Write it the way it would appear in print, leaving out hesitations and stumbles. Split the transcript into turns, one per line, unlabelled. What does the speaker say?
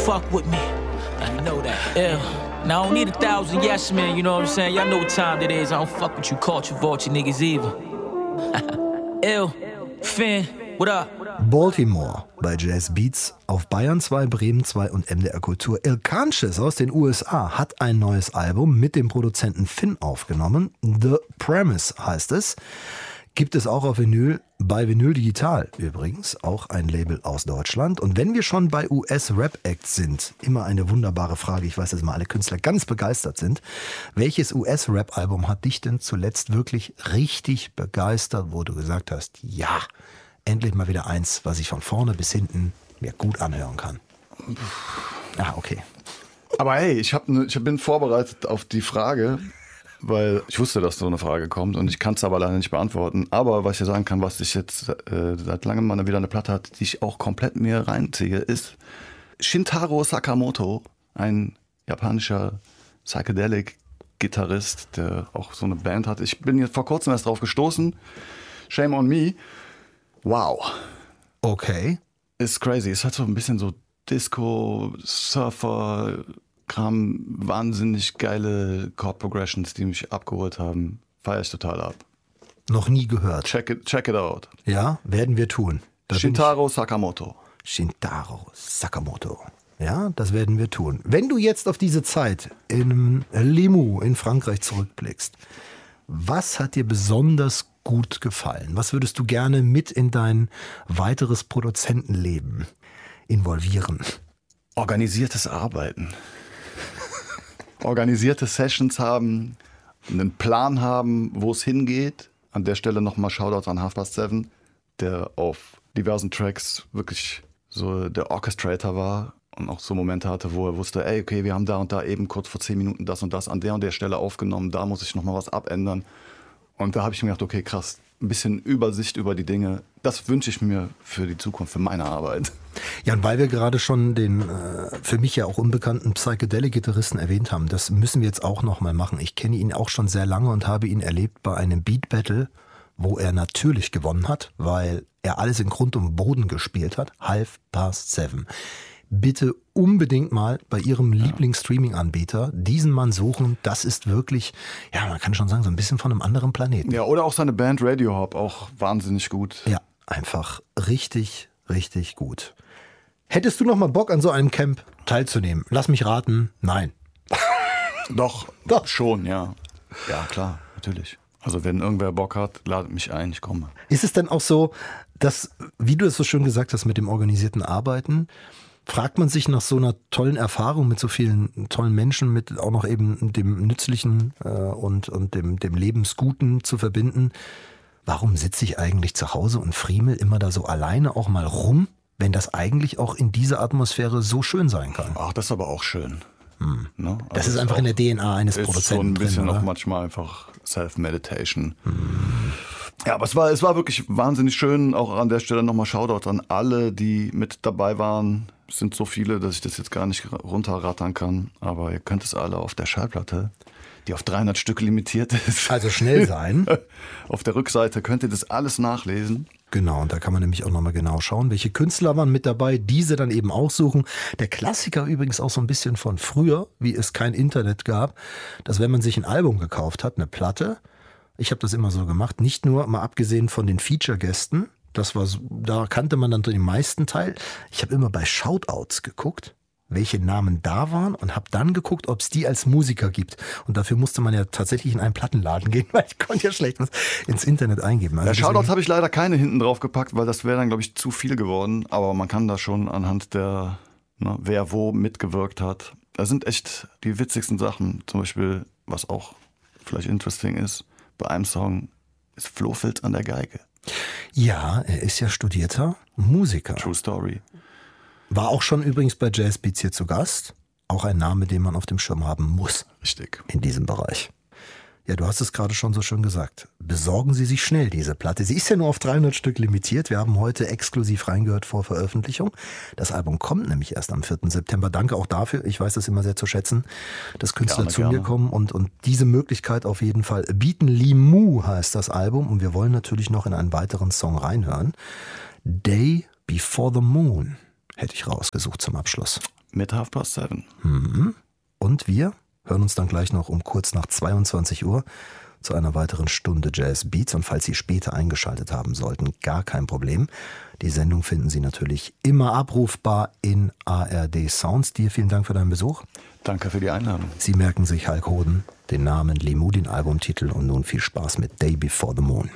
fuck with me. I know that. Yeah. Now I don't need 1,000 yes men, you know what I'm saying? Y'all know what time it is. I don't fuck with you culture vulture niggas either. Ill, Finn, what up?
Baltimore bei Jazz Beats auf Bayern 2, Bremen 2 und MDR Kultur. Il Canches aus den USA hat ein neues Album mit dem Produzenten Finn aufgenommen. The Premise heißt es. Gibt es auch auf Vinyl, bei Vinyl Digital übrigens, auch ein Label aus Deutschland. Und wenn wir schon bei US-Rap-Acts sind, immer eine wunderbare Frage, ich weiß, dass mal alle Künstler ganz begeistert sind. Welches US-Rap-Album hat dich denn zuletzt wirklich richtig begeistert, wo du gesagt hast, ja, endlich mal wieder eins, was ich von vorne bis hinten mir gut anhören kann? Ah, okay.
Aber hey, ich bin vorbereitet auf die Frage, weil ich wusste, dass so eine Frage kommt und ich kann es aber leider nicht beantworten. Aber was ich dir sagen kann, was ich jetzt seit langem mal wieder eine Platte hat, die ich auch komplett mir reinziehe, ist Shintaro Sakamoto, ein japanischer Psychedelic-Gitarrist, der auch so eine Band hat. Ich bin jetzt vor kurzem erst drauf gestoßen. Shame on me. Wow.
Okay.
Ist crazy. Es hat so ein bisschen so Disco, Surfer, Kram, wahnsinnig geile Chord Progressions, die mich abgeholt haben. Feier ich total ab.
Noch nie gehört.
Check it out.
Ja, werden wir tun.
Shintaro Sakamoto.
Shintaro Sakamoto. Ja, das werden wir tun. Wenn du jetzt auf diese Zeit in Limoux in Frankreich zurückblickst, was hat dir besonders gut gefallen? Was würdest du gerne mit in dein weiteres Produzentenleben involvieren?
Organisiertes Arbeiten. Organisierte Sessions haben, einen Plan haben, wo es hingeht. An der Stelle nochmal Shoutouts an 7, der auf diversen Tracks wirklich so der Orchestrator war und auch so Momente hatte, wo er wusste, ey, okay, wir haben da und da eben kurz vor 10 Minuten das und das an der Stelle aufgenommen, da muss ich nochmal was abändern. Und da habe ich mir gedacht, okay, krass, ein bisschen Übersicht über die Dinge, das wünsche ich mir für die Zukunft, für meine Arbeit.
Ja, und weil wir gerade schon den für mich ja auch unbekannten Psychedelic-Gitarristen erwähnt haben, das müssen wir jetzt auch nochmal machen. Ich kenne ihn auch schon sehr lange und habe ihn erlebt bei einem Beat-Battle, wo er natürlich gewonnen hat, weil er alles in Grund und Boden gespielt hat. 7. Bitte unbedingt mal bei Ihrem Lieblingsstreaming-Anbieter diesen Mann suchen. Das ist wirklich, ja, man kann schon sagen, so ein bisschen von einem anderen Planeten.
Ja, oder auch seine Band Radio Hop, auch wahnsinnig gut.
Ja, einfach richtig, richtig gut. Hättest du noch mal Bock, an so einem Camp teilzunehmen? Lass mich raten, nein.
Doch, schon, ja. Ja, klar, natürlich. Also wenn irgendwer Bock hat, ladet mich ein, ich komme.
Ist es denn auch so, dass, wie du es so schön gesagt hast mit dem organisierten Arbeiten, fragt man sich nach so einer tollen Erfahrung mit so vielen tollen Menschen, mit auch noch eben dem Nützlichen und dem Lebensguten zu verbinden, warum sitze ich eigentlich zu Hause und friemel immer da so alleine auch mal rum, wenn das eigentlich auch in dieser Atmosphäre so schön sein kann?
Ach, das ist aber auch schön. Ne? Also
das ist einfach in der DNA eines Produzenten.
Ist so ein bisschen
drin,
auch manchmal einfach Self-Meditation. Ja, aber es war wirklich wahnsinnig schön. Auch an der Stelle nochmal Shoutout an alle, die mit dabei waren. Es sind so viele, dass ich das jetzt gar nicht runterrattern kann. Aber ihr könnt es alle auf der Schallplatte, die auf 300 Stück limitiert ist.
Also schnell sein.
Auf der Rückseite könnt ihr das alles nachlesen.
Genau, und da kann man nämlich auch nochmal genau schauen, welche Künstler waren mit dabei, diese dann eben aussuchen. Der Klassiker übrigens auch so ein bisschen von früher, wie es kein Internet gab, dass wenn man sich ein Album gekauft hat, eine Platte, ich habe das immer so gemacht, nicht nur, mal abgesehen von den Feature-Gästen, das war so, da kannte man dann den meisten Teil. Ich habe immer bei Shoutouts geguckt, welche Namen da waren und habe dann geguckt, ob es die als Musiker gibt. Und dafür musste man ja tatsächlich in einen Plattenladen gehen, weil ich konnte ja schlecht was ins Internet eingeben. Also
Shoutouts habe ich leider keine hinten drauf gepackt, weil das wäre dann, glaube ich, zu viel geworden. Aber man kann da schon anhand der, wer wo mitgewirkt hat. Da sind echt die witzigsten Sachen. Zum Beispiel, was auch vielleicht interesting ist, bei einem Song ist Flo Filz an der Geige.
Ja, er ist ja studierter Musiker.
True Story.
War auch schon übrigens bei Jazz Beats hier zu Gast. Auch ein Name, den man auf dem Schirm haben muss.
Richtig.
In diesem Bereich. Ja, du hast es gerade schon so schön gesagt. Besorgen Sie sich schnell diese Platte. Sie ist ja nur auf 300 Stück limitiert. Wir haben heute exklusiv reingehört vor Veröffentlichung. Das Album kommt nämlich erst am 4. September. Danke auch dafür. Ich weiß das immer sehr zu schätzen, dass Künstler zu mir kommen und diese Möglichkeit auf jeden Fall bieten. Limoux heißt das Album und wir wollen natürlich noch in einen weiteren Song reinhören. Day Before the Moon hätte ich rausgesucht zum Abschluss.
mit 7:30.
Und wir hören uns dann gleich noch um kurz nach 22 Uhr zu einer weiteren Stunde Jazz Beats. Und falls Sie später eingeschaltet haben sollten, gar kein Problem. Die Sendung finden Sie natürlich immer abrufbar in ARD Sounds. Dir vielen Dank für deinen Besuch.
Danke für die Einladung.
Sie merken sich Hulk Hoden, den Namen, Limousin-Albumtitel und nun viel Spaß mit Day Before the Moon.